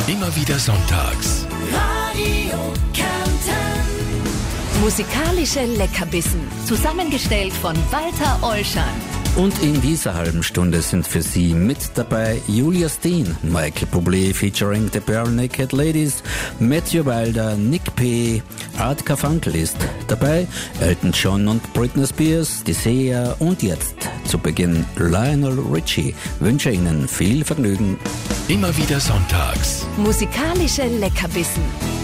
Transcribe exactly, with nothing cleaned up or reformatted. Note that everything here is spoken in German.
Immer wieder sonntags. Radio Kärnten. Musikalische Leckerbissen, zusammengestellt von Walter Olschan. Und in dieser halben Stunde sind für Sie mit dabei Julia Steen, Michael Bublé featuring The Barenaked Ladies, Matthew Wilder, Nick P., Art Carfunkel ist dabei, Elton John und Britney Spears, die Sia und jetzt zu Beginn Lionel Richie. Wünsche Ihnen viel Vergnügen. Immer wieder sonntags. Musikalische Leckerbissen.